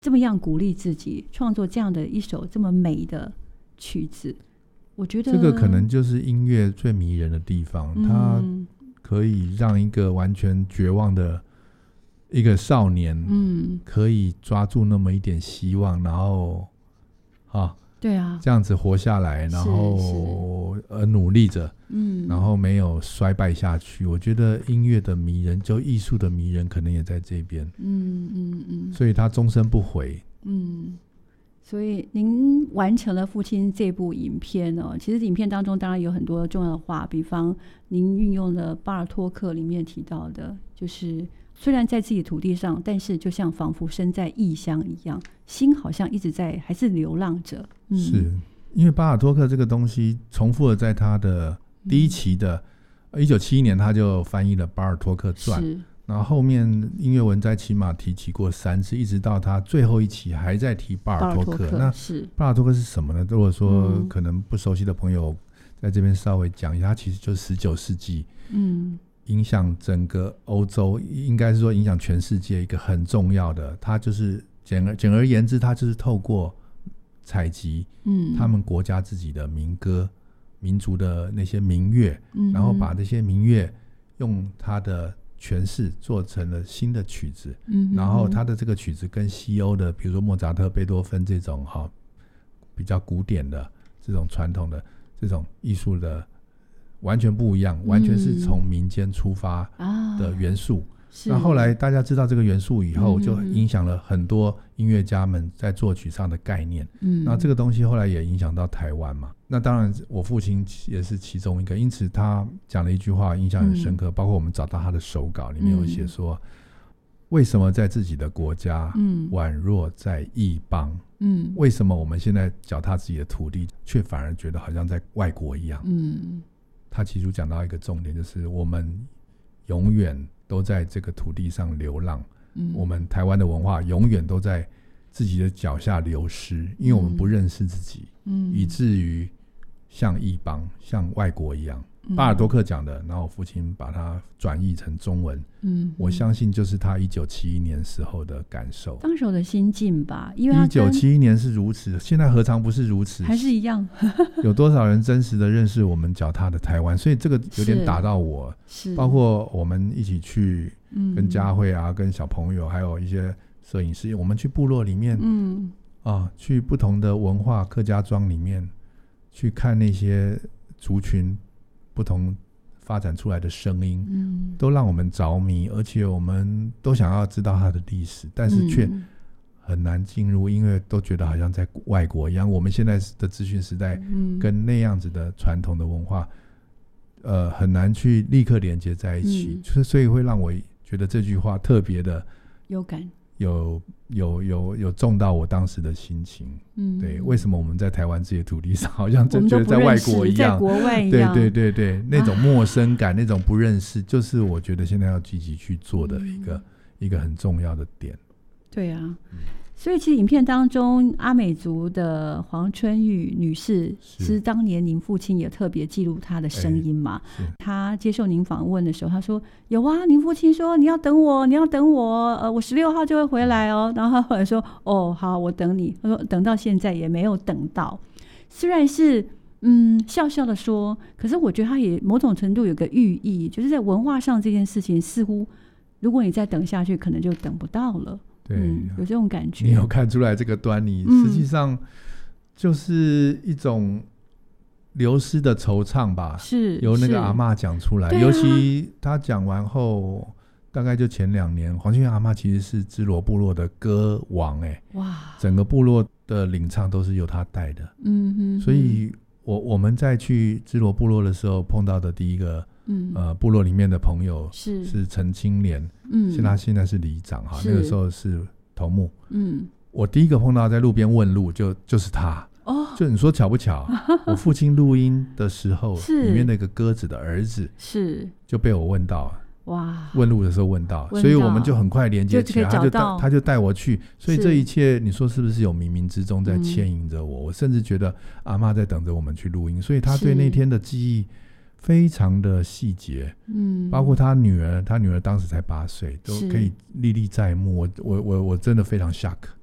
这么样鼓励自己创作这样的一首这么美的曲子？我觉得这个可能就是音乐最迷人的地方，它可以让一个完全绝望的一个少年可以抓住那么一点希望，然后对啊， 这样子活下来，然后努力着，然后没有衰败下去。我觉得音乐的迷人，就艺术的迷人，可能也在这边。所以他终身不悔。 所以您完成了父亲这部影片哦。其实影片当中当然有很多重要的话，比方您运用了巴尔托克里面提到的，就是虽然在自己土地上，但是就像仿佛身在异乡一样，心好像一直在还是流浪着。 是因为巴尔托克这个东西重复了在他的第一期的1971年他就翻译了巴尔托克传，然后后面音乐文摘起码提起过3次，一直到他最后一期还在提巴尔托克。那巴尔托克是什么呢？如果说可能不熟悉的朋友在这边稍微讲一下，他其实就是19世纪影响整个欧洲，应该是说影响全世界一个很重要的，他就是简而言之，他就是透过采集他们国家自己的民歌、民族的那些民乐，然后把这些民乐用他的诠释做成了新的曲子，然后他的这个曲子跟西欧的比如说莫扎特、贝多芬这种比较古典的这种传统的这种艺术的完全不一样，完全是从民间出发的元素。那后来大家知道这个元素以后，就影响了很多音乐家们在作曲上的概念。那这个东西后来也影响到台湾嘛。那当然我父亲也是其中一个，因此他讲了一句话印象很深刻，包括我们找到他的手稿里面有写说，为什么在自己的国家宛若在异邦，为什么我们现在脚踏自己的土地却反而觉得好像在外国一样。他其实讲到一个重点，就是我们永远都在这个土地上流浪，我们台湾的文化永远都在自己的脚下流失，因为我们不认识自己，以至于像异邦像外国一样。巴尔多克讲的，然后我父亲把它转译成中文，我相信就是他1971年时候的感受， 当时的心境吧。因为 1971年是如此，现在何尝不是如此， 还是一样有多少人真实的认识我们脚踏的台湾？所以这个有点打到我，包括我们一起去跟佳慧啊，跟小朋友还有一些摄影师，我们去部落里面去不同的文化客家庄里面去看那些族群不同发展出来的声音，都让我们着迷，而且我们都想要知道它的历史，但是却很难进入，因为都觉得好像在外国一样。我们现在的资讯时代跟那样子的传统的文化很难去立刻连接在一起，所以会让我觉得这句话特别的有感， 有中到我当时的心情。对，为什么我们在台湾这些土地上好像真觉得在外国一样， 在国外一样， 对，那种陌生感，那种不认识，就是我觉得现在要积极去做的一个很重要的点。 对啊，所以其实影片当中阿美族的黄春玉女士，其实当年您父亲也特别记录她的声音嘛。她接受您访问的时候，她说有啊，您父亲说你要等我，我16号就会回来哦。然后他后来说哦好，我等你。他说等到现在也没有等到，虽然是笑笑的说，可是我觉得他也某种程度有个寓意，就是在文化上这件事情似乎如果你再等下去可能就等不到了。 对， 有这种感觉。 你有看出来这个端倪，实际上就是一种流失的惆怅吧， 是由那个阿嬷讲出来。尤其他讲完后大概就前2年，黄庆元阿嬷其实是支罗部落的歌王，整个部落的领唱都是由他带的。所以我们在去支罗部落的时候碰到的第一个部落里面的朋友是陈清莲，现在是里长哈，那个时候是头目。我第一个碰到在路边问路就是他。就你说巧不巧我父亲录音的时候里面那个鸽子的儿子就被我问到，问路的时候问到，所以我们就很快连接起来，他就带我去。所以这一切你说是不是有冥冥之中在牵引着我？我甚至觉得阿嬷在等着我们去录音，所以他对那天的记忆非常的细节，包括他女儿当时才8岁，都可以历历在目。我真的非常 shock。